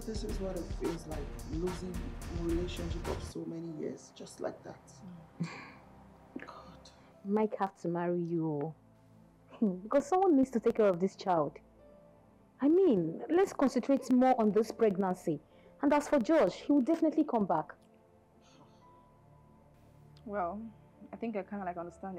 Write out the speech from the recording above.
this is what it feels like, losing a relationship of so many years, just like that. God. Mike have to marry you. Because someone needs to take care of this child. I mean, let's concentrate more on this pregnancy. And as for Josh, he will definitely come back. Well, I think I kind of like understand